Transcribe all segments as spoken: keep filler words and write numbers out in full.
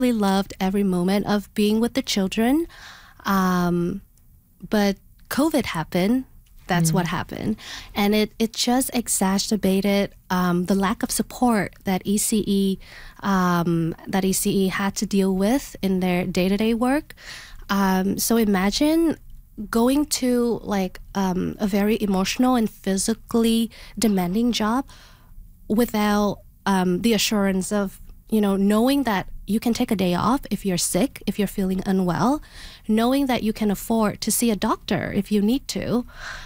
really loved every moment of being with the children. Um, but COVID happened. That's mm. what happened. And it, it just exacerbated um, the lack of support that E C E um, that E C E had to deal with in their day-to-day work. Um, so imagine going to like um, a very emotional and physically demanding job without um, the assurance of, you know, knowing that you can take a day off if you're sick, if you're feeling unwell, knowing that you can afford to see a doctor if you need to,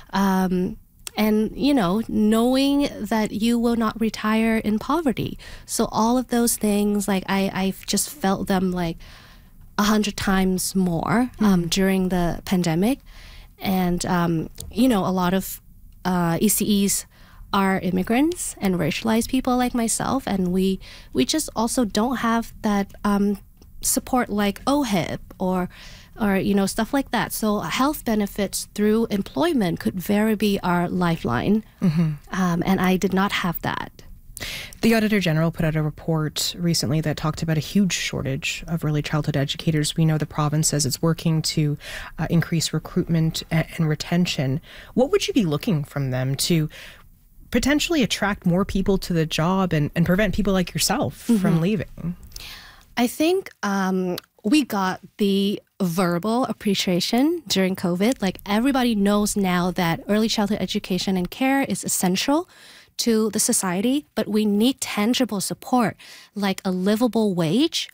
um, and, you know, knowing that you will not retire in poverty. So all of those things, like I, I've just felt them like a hundred times more um, mm. during the pandemic. And, um, you know, a lot of uh, E C Es are immigrants and racialized people like myself, and we we just also don't have that um, support like O H I P or or you know stuff like that. So health benefits through employment could very be our lifeline, mm-hmm. um, and I did not have that. The Auditor General put out a report recently that talked about a huge shortage of early childhood educators. We know the province says it's working to uh, increase recruitment and, and retention. What would you be looking from them to potentially attract more people to the job and, and prevent people like yourself mm-hmm. from leaving? I think um, we got the verbal appreciation during COVID. Like everybody knows now that early childhood education and care is essential to the society, but we need tangible support like a livable wage,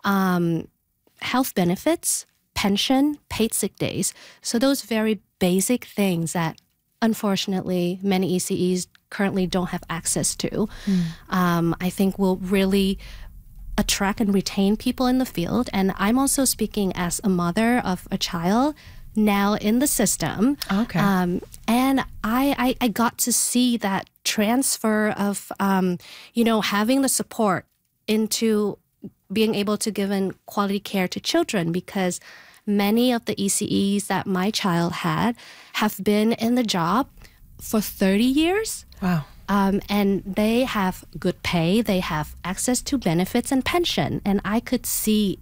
um, health benefits, pension, paid sick days. So those very basic things that unfortunately many E C Es currently don't have access to, mm. um, I think will really attract and retain people in the field. And I'm also speaking as a mother of a child now in the system. Okay. Um, and I, I, I got to see that transfer of, um, you know, having the support into being able to give in quality care to children, because many of the E C Es that my child had have been in the job for thirty years. Wow. Um, and they have good pay, they have access to benefits and pension. And I could see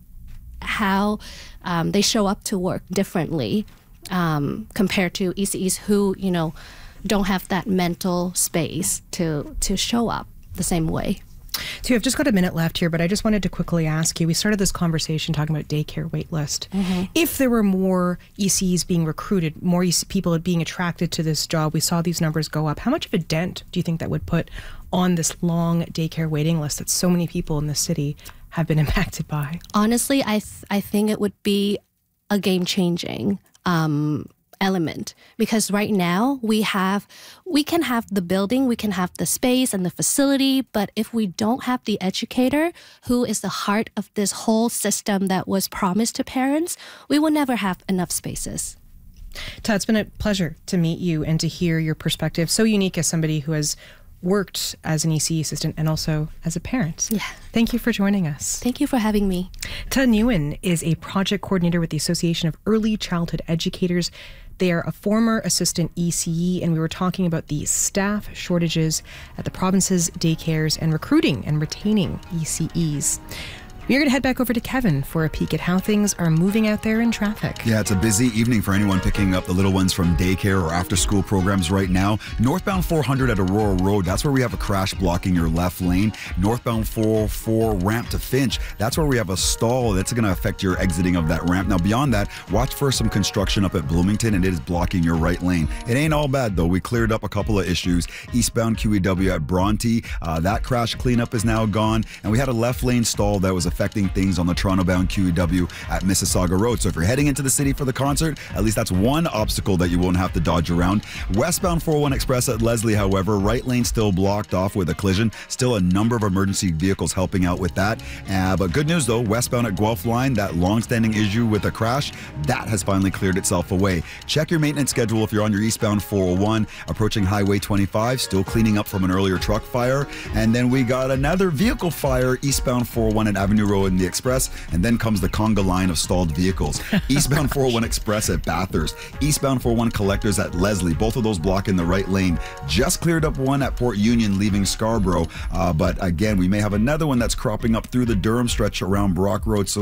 how um, they show up to work differently um, compared to E C Es who, you know, don't have that mental space to to show up the same way. So I've just got a minute left here, but I just wanted to quickly ask you, we started this conversation talking about daycare wait list. Mm-hmm. If there were more E C Es being recruited, more E C people being attracted to this job, we saw these numbers go up. How much of a dent do you think that would put on this long daycare waiting list that so many people in the city have been impacted by? Honestly, I th- I think it would be a game-changing um, element, because right now we have we can have the building, we can have the space and the facility, but if we don't have the educator who is the heart of this whole system that was promised to parents, we will never have enough spaces. Todd, it's been a pleasure to meet you and to hear your perspective, so unique as somebody who has worked as an E C E assistant and also as a parent. Yeah. Thank you for joining us. Thank you for having me. Ta Nguyen is a project coordinator with the Association of Early Childhood Educators. They are a former assistant E C E, and we were talking about the staff shortages at the province's daycares and recruiting and retaining E C Es. We're going to head back over to Kevin for a peek at how things are moving out there in traffic. Yeah, it's a busy evening for anyone picking up the little ones from daycare or after-school programs right now. Northbound four hundred at Aurora Road, that's where we have a crash blocking your left lane. Northbound four oh four ramp to Finch, that's where we have a stall that's going to affect your exiting of that ramp. Now, beyond that, watch for some construction up at Bloomington, and it is blocking your right lane. It ain't all bad, though. We cleared up a couple of issues. Eastbound Q E W at Bronte, uh, that crash cleanup is now gone, and we had a left lane stall that was affecting things on the Toronto-bound Q E W at Mississauga Road. So if you're heading into the city for the concert, at least that's one obstacle that you won't have to dodge around. Westbound four oh one Express at Leslie, however, right lane still blocked off with a collision. Still a number of emergency vehicles helping out with that. Uh, but good news, though, westbound at Guelph Line, that long-standing issue with a crash, that has finally cleared itself away. Check your maintenance schedule if you're on your eastbound four oh one, approaching Highway twenty-five, still cleaning up from an earlier truck fire. And then we got another vehicle fire eastbound four oh one at Avenue New Road and the Express, and then comes the conga line of stalled vehicles. Eastbound four oh one Express at Bathurst. Eastbound four oh one Collectors at Leslie. Both of those blocking the right lane. Just cleared up one at Port Union leaving Scarborough. Uh, but again, we may have another one that's cropping up through the Durham stretch around Brock Road. So